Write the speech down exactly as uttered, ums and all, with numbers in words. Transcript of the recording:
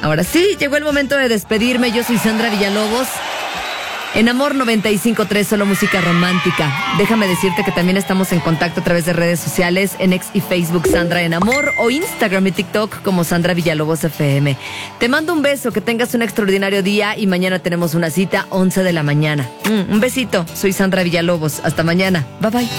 Ahora sí, llegó el momento de despedirme. Yo soy Sandra Villalobos. En Amor noventa y cinco punto tres, solo música romántica. Déjame decirte que también estamos en contacto a través de redes sociales, en X y Facebook Sandra en Amor, o Instagram y TikTok como Sandra Villalobos F M. Te mando un beso, que tengas un extraordinario día y mañana tenemos una cita once de la mañana. Mm, un besito, soy Sandra Villalobos. Hasta mañana. Bye bye.